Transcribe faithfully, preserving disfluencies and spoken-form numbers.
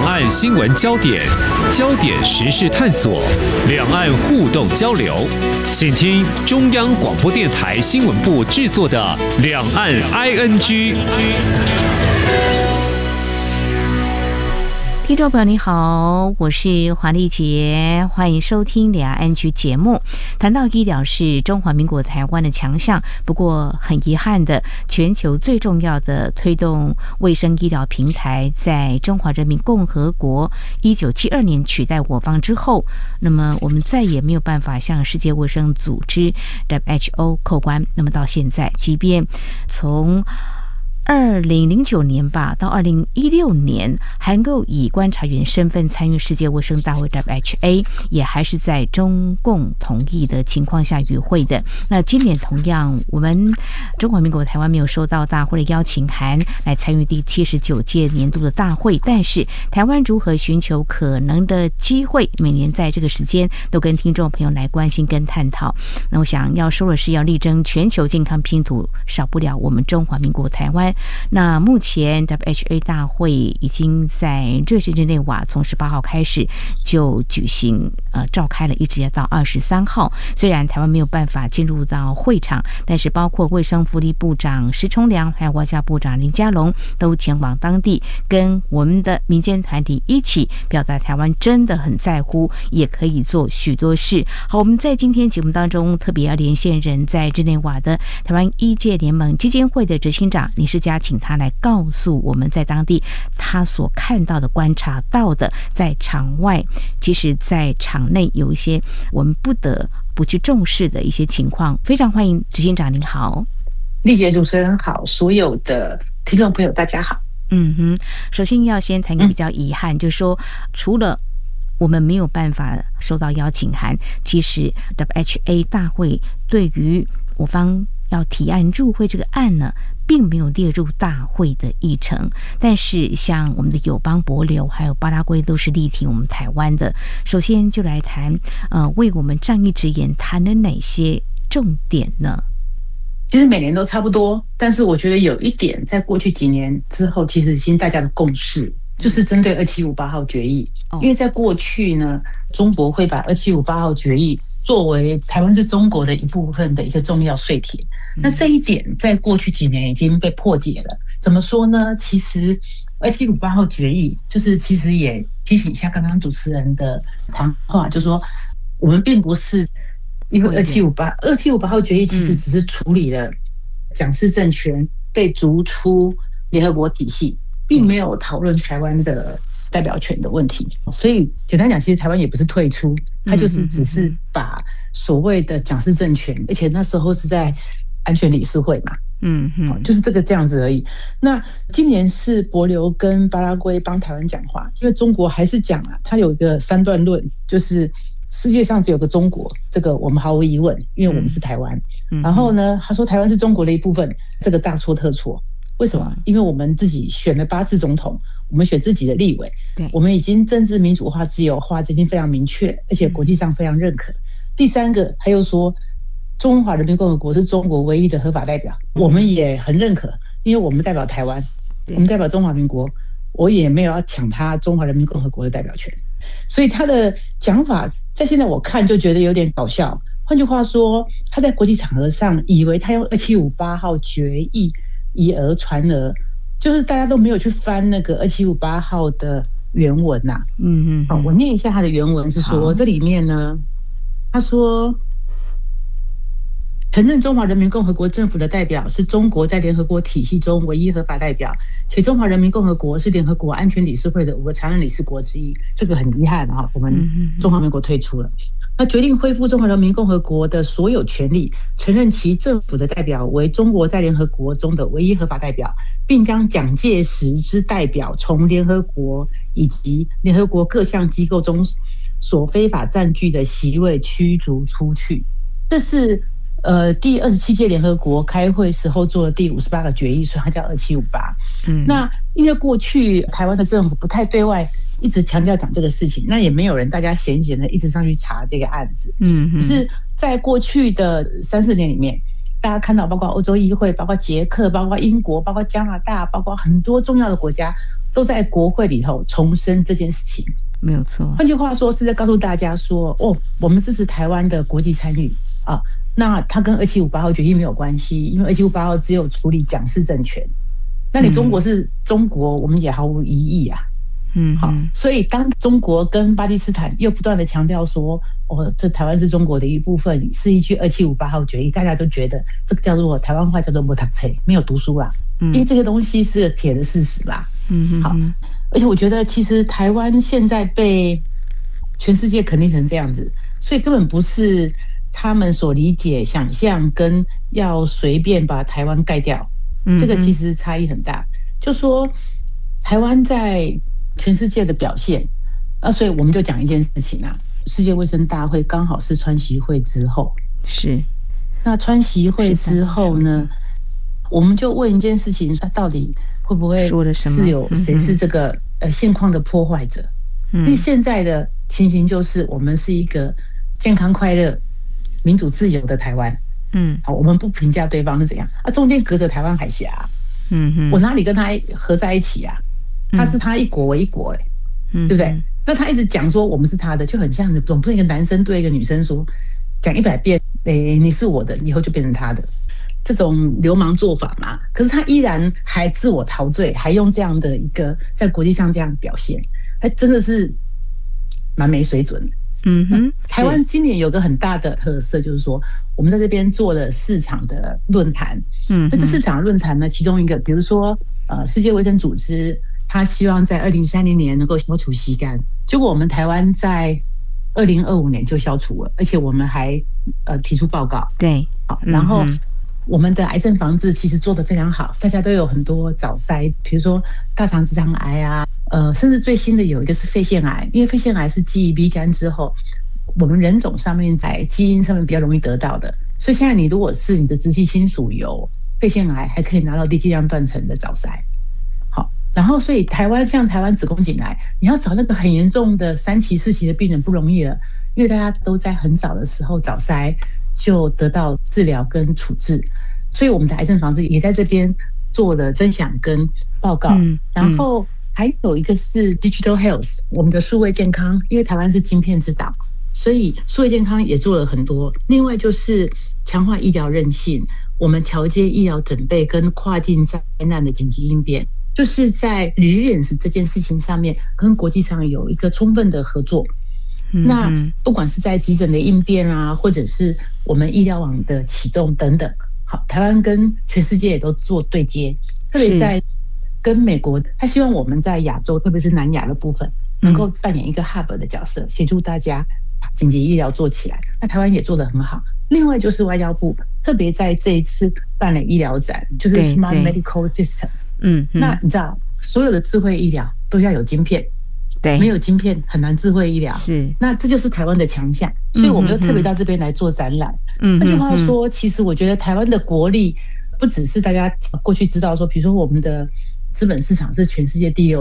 岸新闻焦点、焦点时事探索、两岸互动交流，请听中央广播电台新闻部制作的《两岸 I N G》。 听众朋友你好，我是华丽杰，欢迎收听两岸 I N G 节目。谈到医疗是中华民国台湾的强项，不过很遗憾的，全球最重要的推动卫生医疗平台在中华人民共和国一九七二年取代我方之后，那么我们再也没有办法向世界卫生组织 W H O 扣关。那么到现在，即便从二零零九年吧，到二零一六年还能够以观察员身份参与世界卫生大会 W H A， 也还是在中共同意的情况下与会的。那今年同样，我们中华民国台湾没有收到大会的邀请函来参与第七十九届年度的大会，但是台湾如何寻求可能的机会，每年在这个时间都跟听众朋友来关心跟探讨。那我想要说的是，要力争全球健康拼图，少不了我们中华民国台湾。那目前 W H A 大会已经在瑞士日内瓦从十八号开始就举行呃召开了，一直要到二十三号。虽然台湾没有办法进入到会场，但是包括卫生福利部长石崇良还有外交部长林佳龙都前往当地，跟我们的民间团体一起表达台湾真的很在乎，也可以做许多事。好，我们在今天节目当中特别要连线人在日内瓦的台湾医界联盟基金会的执行长林世嘉，请他来告诉我们在当地他所看到的、观察到的，在场外其实在场内有一些我们不得不去重视的一些情况。非常欢迎执行长，您好。 丽姐主持人好，所有的听众朋友大家好。 嗯哼，首先要先谈一个比较遗憾，嗯、就是说除了我们没有办法收到邀请函，其实 W H A 大会对于我方要提案入会这个案呢，并没有列入大会的议程。但是像我们的友邦帛琉还有巴拉圭都是力挺我们台湾的。首先就来谈呃，为我们仗义直言谈了哪些重点呢？ 其实每年都差不多，但是我觉得有一点在过去几年之后，其实已经大家的共识，就是针对二七五八号决议。因为在过去呢，中国会把二七五八号决议作为台湾是中国的一部分的一个重要税铁。那这一点在过去几年已经被破解了。怎么说呢？其实二七五八号决议就是其实也提醒一下刚刚主持人的谈话，就是说我们并不是因为二七五八二七五八号决议其实只是处理了蒋氏政权被逐出联合国体系，并没有讨论台湾的代表权的问题。所以简单讲，其实台湾也不是退出，它就是只是把所谓的蒋氏政权，而且那时候是在安全理事会嘛，嗯嗯，就是这个这样子而已。那今年是帛琉跟巴拉圭帮台湾讲话，因为中国还是讲啊，他有一个三段论，就是世界上只有个中国，这个我们毫无疑问，因为我们是台湾。嗯、然后呢，他说台湾是中国的一部分，这个大错特错。为什么？因为我们自己选了八次总统，我们选自己的立委，我们已经政治民主化、自由化，这已经非常明确，而且国际上非常认可。第三个，他又说中华人民共和国是中国唯一的合法代表，我们也很认可，因为我们代表台湾，我们代表中华民国，我也没有要抢他中华人民共和国的代表权。所以他的讲法在现在我看就觉得有点搞笑。换句话说，他在国际场合上以为他用二七五八号决议以讹传讹，就是大家都没有去翻那个二七五八号的原文呐、啊。嗯嗯，好，我念一下他的原文是说，这里面呢，他说，承认中华人民共和国政府的代表是中国在联合国体系中唯一合法代表，且中华人民共和国是联合国安全理事会的五个常任理事国之一。这个很遗憾啊，我们中华民国退出了。他决定恢复中华人民共和国的所有权利，承认其政府的代表为中国在联合国中的唯一合法代表，并将蒋介石之代表从联合国以及联合国各项机构中所非法占据的席位驱逐出去。这是呃第二十七届联合国开会时候做的第五十八个决议，所以它叫二七五八。嗯，那因为过去台湾的政府不太对外一直强调讲这个事情，那也没有人大家闲闲的一直上去查这个案子。嗯，可是在过去的三四年里面，大家看到包括欧洲议会、包括捷克、包括英国、包括加拿大、包括很多重要的国家都在国会里头重申这件事情。 没有错。 换句话说，是在告诉大家说，哦，我们支持台湾的国际参与啊。那它跟二七五八号决议没有关系，因为二七五八号只有处理蒋氏政权。那你中国是中国，我们也毫无疑义啊。嗯，好，所以当中国跟巴基斯坦又不断的强调说，哦，这台湾是中国的一部分，是依据二七五八号决议，大家都觉得这个叫做台湾话叫做没读册，没有读书啦。嗯，因为这个东西是铁的事实啦。嗯，好，而且我觉得其实台湾现在被全世界肯定成这样子，所以根本不是他们所理解、想象跟要随便把台湾盖掉，这个其实差异很大。就说台湾在全世界的表现，那所以我们就讲一件事情啊，世界卫生大会刚好是川习会之后， 是那川习会之后呢，我们就问一件事情，它到底会不会是有谁是这个呃现况的破坏者？因为现在的情形就是我们是一个健康快乐、民主自由的台湾。嗯，好，我们不评价对方是怎样啊，中间隔着台湾海峡，嗯哼，我哪里跟他合在一起啊？他是他一国为一国、欸，嗯，对不对？那他一直讲说我们是他的，就很像总不能一个男生对一个女生说，讲一百遍，诶、欸，你是我的，以后就变成他的，这种流氓做法嘛。可是他依然还自我陶醉，还用这样的一个在国际上这样表现，还真的是蛮没水准的。嗯哼，台湾今年有个很大的特色，就是说我们在这边做了四场的论坛。嗯，那这四场论坛呢，其中一个，比如说呃，世界卫生组织。他希望在二零三零年能够消除吸干，结果我们台湾在二零二五年就消除了，而且我们还呃提出报告。 对， 好，然后我们的癌症防治其实做得非常好，大家都有很多早筛，比如说大肠直肠癌啊，呃，甚至最新的有一个是肺腺癌，因为肺腺癌是继 B 肝之后，我们人种上面在基因上面比较容易得到的，所以现在你如果是你的直系亲属有肺腺癌，还可以拿到低剂量断层的早筛。然后，所以台湾像台湾子宫颈癌，你要找那个很严重的三期、四期的病人不容易了，因为大家都在很早的时候早筛就得到治疗跟处置，所以我们的癌症防治也在这边做了分享跟报告。嗯嗯、然后还有一个是 Digital Health， 我们的数位健康，因为台湾是晶片之岛，所以数位健康也做了很多。另外就是强化医疗韧性，我们调节医疗准备跟跨境灾难的紧急应变。就是在 resilience 这件事情上面，跟国际上有一个充分的合作。嗯、那不管是在急诊的应变啊，或者是我们医疗网的启动等等，好，台湾跟全世界也都做对接，特别在跟美国，他希望我们在亚洲，特别是南亚的部分，能够扮演一个 hub 的角色，协助大家把紧急医疗做起来。那台湾也做得很好。另外就是外交部特别在这一次办了医疗展，就是 Smart Medical System。嗯，那你知道，所有的智慧医疗都要有晶片，对，没有晶片很难智慧医疗。是，那这就是台湾的强项，所以我们又特别到这边来做展览。嗯，那句话说，其实我觉得台湾的国力不只是大家过去知道说，比如说我们的资本市场是全世界第六。